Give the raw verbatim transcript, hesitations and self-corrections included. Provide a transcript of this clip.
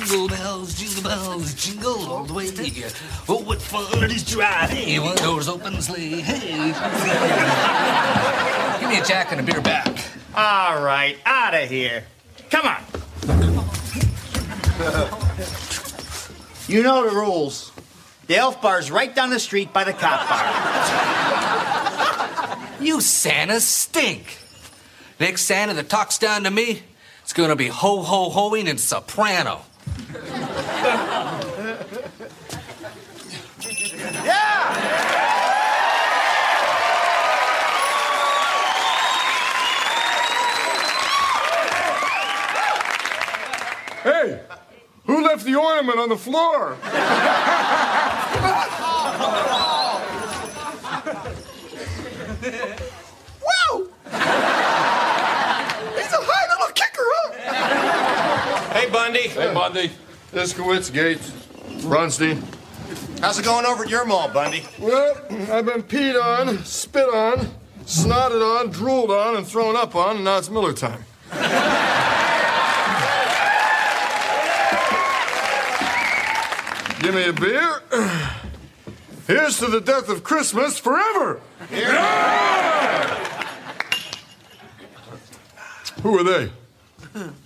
Jingle bells, jingle bells, jingle all the way. Oh, what fun it is to ride. Hey, one doors open sleigh. Hey. Give me a Jack and a beer back. All right, out of here. Come on. You know the rules. The Elf Bar's right down the street by the Cop Bar. You Santas stink. Next Santa that talks down to me, it's gonna be ho-ho-hoing in soprano. Yeah! Hey, who left the ornament on the floor? Whoa! He's a high little kicker, huh? Hey, Bundy. Hey, Bundy. Iskowitz, Gates, Bronstein. How's it going over at your mall, Bundy? Well, I've been peed on, spit on, snotted on, drooled on, and thrown up on, and now it's Miller time. Give me a beer. Here's to the death of Christmas forever. Yeah! Who are they?